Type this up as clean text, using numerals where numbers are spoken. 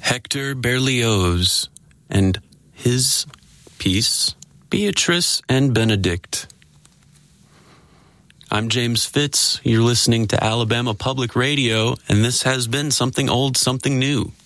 Hector Berlioz and his piece, Beatrice and Benedict. I'm James Fitz. You're listening to Alabama Public Radio, and this has been Something Old, Something New.